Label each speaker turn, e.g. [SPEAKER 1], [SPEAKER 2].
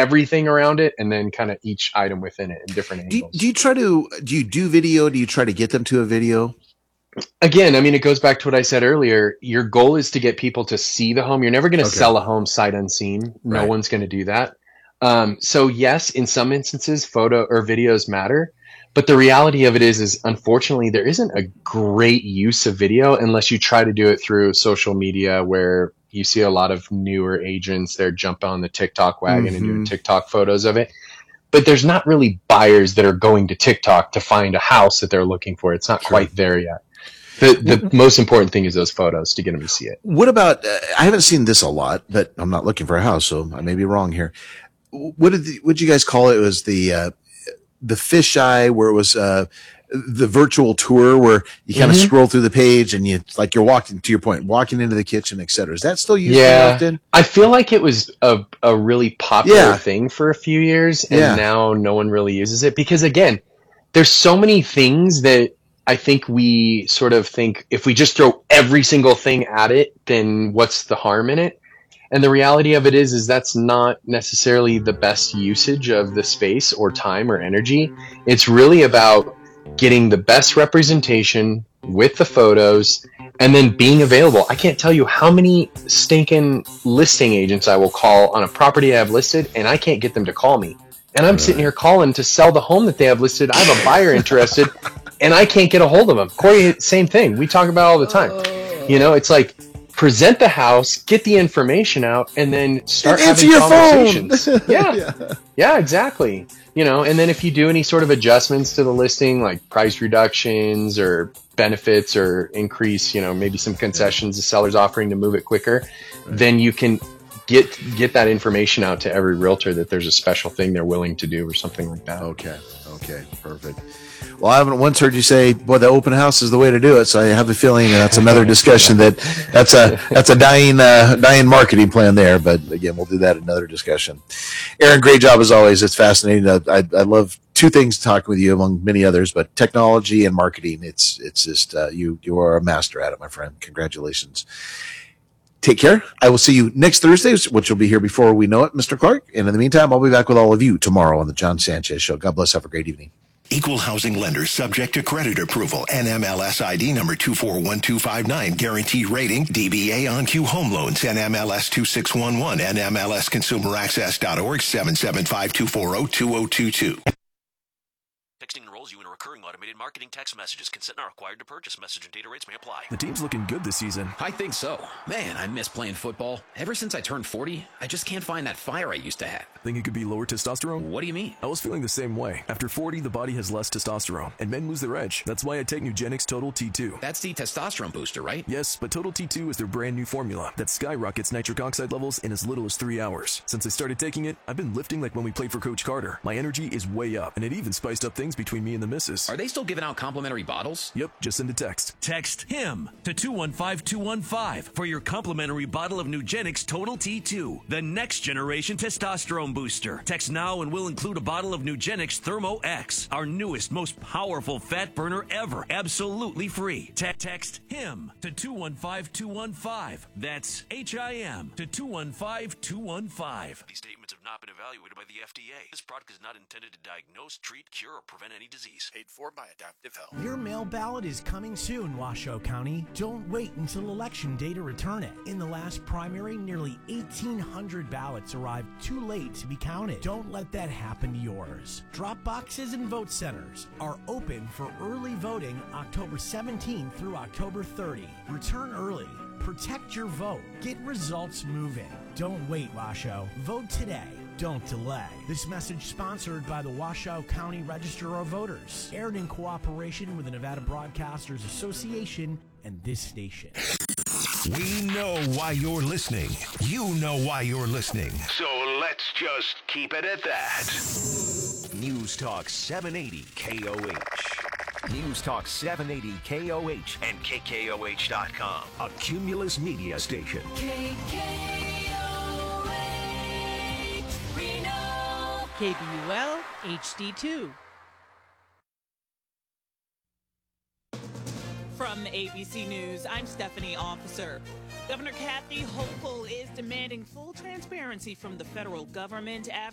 [SPEAKER 1] everything around it and then kind of each item within it in different angles.
[SPEAKER 2] Do you do video? Do you try to get them to a video?
[SPEAKER 1] Again, I mean, it goes back to what I said earlier. Your goal is to get people to see the home. You're never going to sell a home sight unseen. No one's going to do that. So yes, in some instances, photo or videos matter. But the reality of it is unfortunately, there isn't a great use of video unless you try to do it through social media, where you see a lot of newer agents, they're jumping on the TikTok wagon and doing TikTok photos of it. But there's not really buyers that are going to TikTok to find a house that they're looking for. It's not quite there yet. The most important thing is those photos to get them to see it.
[SPEAKER 2] What about, I haven't seen this a lot, but I'm not looking for a house, so I may be wrong here. What'd you guys call it? It was the fisheye, where it was the virtual tour, where you kind of scroll through the page and you're walking, to your point, walking into the kitchen, etc. Is that still used often?
[SPEAKER 1] I feel like it was a really popular thing for a few years, and now no one really uses it because, again, there's so many things that I think we sort of think if we just throw every single thing at it, then what's the harm in it? And the reality of it is that's not necessarily the best usage of the space or time or energy. It's really about getting the best representation with the photos and then being available. I can't tell you how many stinking listing agents I will call on a property I have listed, and I can't get them to call me. And I'm sitting here calling to sell the home that they have listed. I have a buyer interested, and I can't get a hold of them. Corey, same thing. We talk about it all the time. It's like, present the house, get the information out, and then start having conversations. Yeah, exactly. And then if you do any sort of adjustments to the listing, like price reductions or benefits or increase, maybe some concessions the seller's offering to move it quicker, then you can get that information out to every realtor that there's a special thing they're willing to do or something like that.
[SPEAKER 2] Okay, perfect. Well, I haven't once heard you say, "Boy, the open house is the way to do it." So I have a feeling that's another discussion that's a dying marketing plan there. But again, we'll do that in another discussion. Aaron, great job as always. It's fascinating. I love two things talking with you among many others, but technology and marketing. It's just you are a master at it, my friend. Congratulations. Take care. I will see you next Thursday, which will be here before we know it, Mr. Clark. And in the meantime, I'll be back with all of you tomorrow on the John Sanchez Show. God bless. Have a great evening.
[SPEAKER 3] Equal housing lender subject to credit approval. NMLS ID number 241259. Guaranteed rating. DBA OnQ Home Loans. NMLS 2611. NMLSConsumerAccess.org 775-240-2022.
[SPEAKER 4] Texting enrolls you in a recurring automated marketing text messages. Consent not required to purchase. Message and data rates may apply.
[SPEAKER 5] The team's looking good this season.
[SPEAKER 6] I think so. Man, I miss playing football. Ever since I turned 40, I just can't find that fire I used to have.
[SPEAKER 5] Think it could be lower testosterone?
[SPEAKER 6] What do you mean?
[SPEAKER 5] I was feeling the same way. After 40, the body has less testosterone, and men lose their edge. That's why I take Nugenix Total T2.
[SPEAKER 6] That's the testosterone booster, right?
[SPEAKER 5] Yes, but Total T2 is their brand new formula that skyrockets nitric oxide levels in as little as 3 hours. Since I started taking it, I've been lifting like when we played for Coach Carter. My energy is way up, and it even spiced up things between me and the missus.
[SPEAKER 6] Are they still giving out complimentary bottles?
[SPEAKER 5] Yep, just send a text.
[SPEAKER 7] Text HIM to 215-215 for your complimentary bottle of Nugenix Total T2, the next generation testosterone booster. Text now and we'll include a bottle of Nugenix Thermo X, our newest, most powerful fat burner ever, absolutely free. Text HIM to 215-215. That's HIM to 215-215.
[SPEAKER 4] These statements have not been evaluated by the FDA. This product is not intended to diagnose, treat, cure, or prevent any disease.
[SPEAKER 8] Paid for by Adaptive Health.
[SPEAKER 9] Your mail ballot is coming soon, Washoe County. Don't wait until Election Day to return it. In the last primary, nearly 1,800 ballots arrived too late to be counted. Don't let that happen to yours. Drop boxes and vote centers are open for early voting October 17th through October 30. Return early. Protect your vote. Get results moving. Don't wait, Washoe. Vote today. Don't delay. This message sponsored by the Washoe County Register of Voters. Aired in cooperation with the Nevada Broadcasters Association and this station.
[SPEAKER 3] We know why you're listening. You know why you're listening. So let's just keep it at that. News Talk 780 KOH. News Talk 780 KOH and KKOH.com. A Cumulus Media station.
[SPEAKER 10] KBUL HD2. From ABC News, I'm Stephanie Officer. Governor Kathy Hochul is demanding full transparency from the federal government after